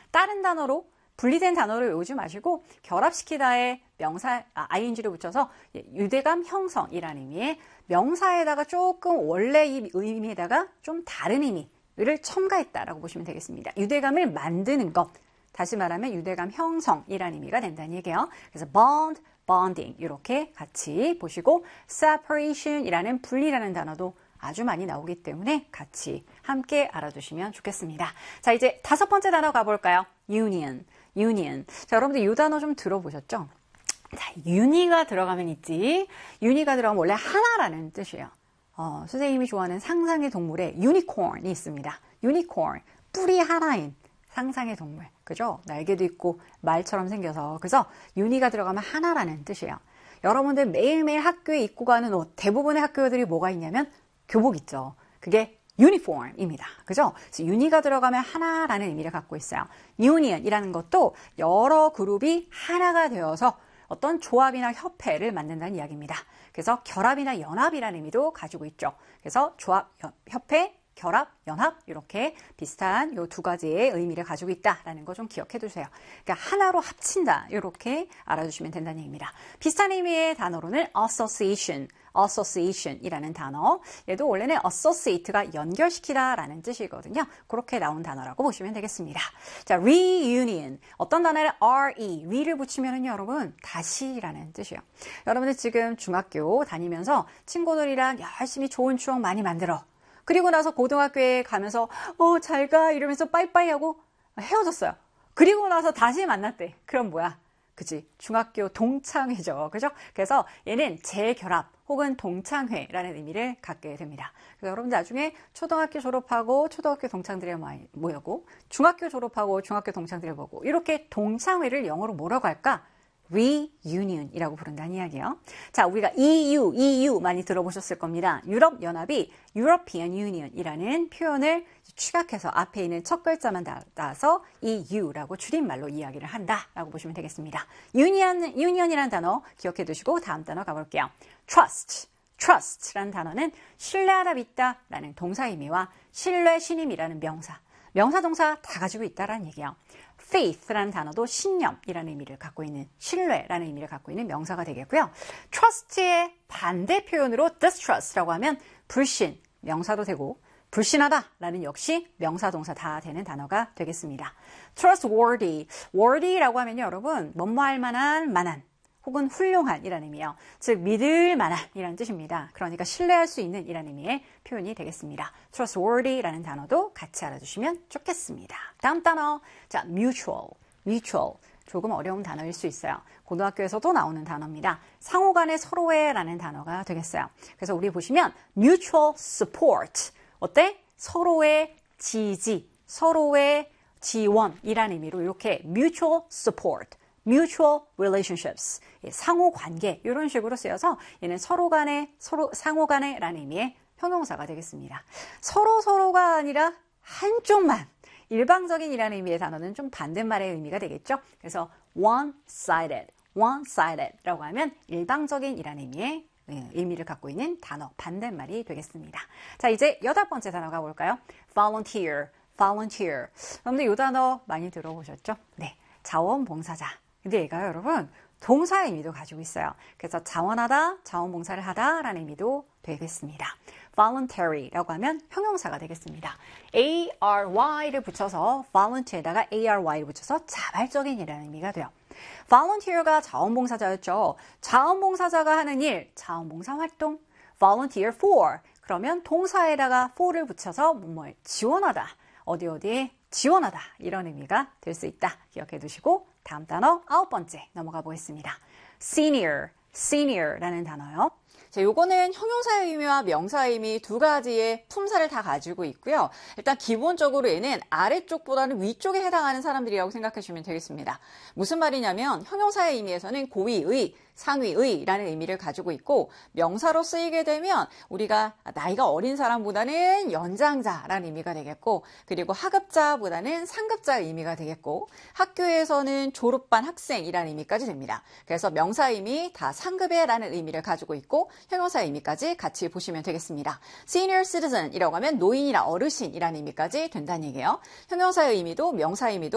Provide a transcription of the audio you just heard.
다른 단어로 분리된 단어를 외우지 마시고 결합시키다에 명사 ing를 붙여서 유대감 형성이라는 의미의 명사에다가 조금 원래 이 의미에다가 좀 다른 의미를 첨가했다라고 보시면 되겠습니다. 유대감을 만드는 것. 다시 말하면 유대감 형성이라는 의미가 된다는 얘기예요. 그래서 bond, bonding 이렇게 같이 보시고 separation이라는 분리라는 단어도 아주 많이 나오기 때문에 같이 함께 알아두시면 좋겠습니다. 자, 이제 5번째 단어 가볼까요? union. 자, 여러분들 이 단어 좀 들어보셨죠? 자, uni가 들어가면 있지. uni가 들어가면 원래 하나라는 뜻이에요. 선생님이 좋아하는 상상의 동물에 유니콘이 있습니다. 유니콘, 뿔이 하나인 상상의 동물. 그죠? 날개도 있고 말처럼 생겨서. 그래서 uni가 들어가면 하나라는 뜻이에요. 여러분들 매일매일 학교에 입고 가는 옷, 대부분의 학교들이 뭐가 있냐면 교복 있죠. 그게 유니폼입니다. 그죠? 그래서 uni가 들어가면 하나라는 의미를 갖고 있어요. union이라는 것도 여러 그룹이 하나가 되어서 어떤 조합이나 협회를 만든다는 이야기입니다. 그래서 결합이나 연합이라는 의미도 가지고 있죠. 그래서 조합, 협회, 결합, 연합 이렇게 비슷한 이 두 가지의 의미를 가지고 있다라는 거 좀 기억해 두세요. 그러니까 하나로 합친다 이렇게 알아주시면 된다는 얘기입니다. 비슷한 의미의 단어로는 association이라는 단어. 얘도 원래는 associate가 연결시키다라는 뜻이거든요. 그렇게 나온 단어라고 보시면 되겠습니다. 자, reunion. 어떤 단어에 re를 붙이면은요, 여러분 다시라는 뜻이에요. 여러분들 지금 중학교 다니면서 친구들이랑 열심히 좋은 추억 많이 만들어. 그리고 나서 고등학교에 가면서 잘 가 이러면서 빠이빠이 하고 헤어졌어요. 그리고 나서 다시 만났대. 그럼 뭐야? 그치? 중학교 동창회죠. 그죠? 그래서 얘는 재결합 혹은 동창회라는 의미를 갖게 됩니다. 그래서 여러분들 나중에 초등학교 졸업하고 초등학교 동창들이 모이고 중학교 졸업하고 중학교 동창들이 모이고 이렇게 동창회를 영어로 뭐라고 할까? reunion이라고 부른다는 이야기예요. 자, 우리가 EU 많이 들어보셨을 겁니다. 유럽연합이 European Union이라는 표현을 취각해서 앞에 있는 첫 글자만 따서 EU라고 줄임말로 이야기를 한다라고 보시면 되겠습니다. union이라는 단어 기억해 두시고 다음 단어 가볼게요. trust라는 단어는 신뢰하다 믿다라는 동사 의미와 신뢰, 신임이라는 명사, 동사 다 가지고 있다라는 얘기예요. faith라는 단어도 신념이라는 의미를 갖고 있는 신뢰라는 의미를 갖고 있는 명사가 되겠고요. trust의 반대 표현으로 distrust라고 하면 불신, 명사도 되고 불신하다라는 역시 명사, 동사 다 되는 단어가 되겠습니다. trustworthy라고 하면요, 여러분 뭐뭐할 만한 혹은 훌륭한 이라는 의미예요. 즉 믿을 만한 이라는 뜻입니다. 그러니까 신뢰할 수 있는 이라는 의미의 표현이 되겠습니다. trustworthy라는 단어도 같이 알아주시면 좋겠습니다. 다음 단어, 자, mutual. 조금 어려운 단어일 수 있어요. 고등학교에서도 나오는 단어입니다. 상호 간의 서로의 라는 단어가 되겠어요. 그래서 우리 보시면 mutual support. 어때? 서로의 지지, 서로의 지원이라는 의미로 이렇게 mutual support. mutual relationships, 상호 관계 이런 식으로 쓰여서 얘는 상호 간의라는 의미의 형용사가 되겠습니다. 서로가 아니라 한쪽만, 일방적인이라는 의미의 단어는 좀 반대말의 의미가 되겠죠. 그래서 one-sided라고 하면 일방적인이라는 의미의 의미를 갖고 있는 단어, 반대말이 되겠습니다. 자, 이제 8번째 단어 가볼까요? volunteer. 여러분들 이 단어 많이 들어보셨죠? 네, 자원봉사자. 근데 얘가 여러분 동사 의미도 가지고 있어요. 그래서 자원하다, 자원봉사를 하다라는 의미도 되겠습니다. voluntary라고 하면 형용사가 되겠습니다. ary를 붙여서 volunteer에다가 ary를 붙여서 자발적인이라는 의미가 돼요. volunteer가 자원봉사자였죠. 자원봉사자가 하는 일, 자원봉사 활동. volunteer for 그러면 동사에다가 for를 붙여서 뭐뭐에 지원하다, 어디에 지원하다 이런 의미가 될 수 있다. 기억해 두시고 다음 단어 9번째 넘어가 보겠습니다. senior라는 단어요. 자, 요거는 형용사의 의미와 명사의 의미 두 가지의 품사를 다 가지고 있고요. 일단 기본적으로 얘는 아래쪽보다는 위쪽에 해당하는 사람들이라고 생각하시면 되겠습니다. 무슨 말이냐면 형용사의 의미에서는 고위의, 상위의라는 의미를 가지고 있고 명사로 쓰이게 되면 우리가 나이가 어린 사람보다는 연장자라는 의미가 되겠고 그리고 하급자보다는 상급자의 의미가 되겠고 학교에서는 졸업반 학생이라는 의미까지 됩니다. 그래서 명사 의미 다 상급의라는 의미를 가지고 있고 형용사 의미까지 같이 보시면 되겠습니다. senior citizen이라고 하면 노인이나 어르신이라는 의미까지 된다는 얘기예요. 형용사의 의미도 명사의 의미도